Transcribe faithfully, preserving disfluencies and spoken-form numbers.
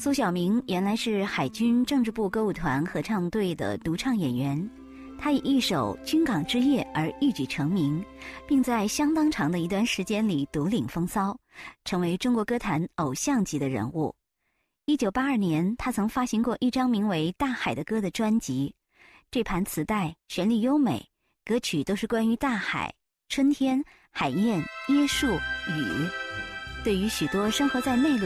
苏小明原来是海军政治部歌舞团合唱队的独唱演员，他以一首《军港之夜》而一举成名，并在相当长的一段时间里独领风骚，成为中国歌坛偶像级的人物。一九八二年，他曾发行过一张名为《大海的歌》的专辑，这盘磁带旋律优美，歌曲都是关于大海、春天、海燕、椰树、雨。对于许多生活在内陆